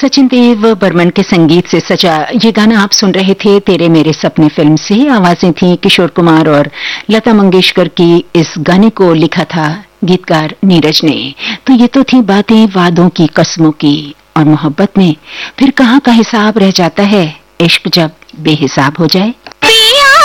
सचिन देव बर्मन के संगीत से सजा ये गाना आप सुन रहे थे तेरे मेरे सपने फिल्म से। आवाजें थी किशोर कुमार और लता मंगेशकर की। इस गाने को लिखा था गीतकार नीरज ने। तो ये तो थी बातें वादों की, कस्मों की, और मोहब्बत में फिर कहाँ का हिसाब रह जाता है, इश्क जब बेहिसाब हो जाए।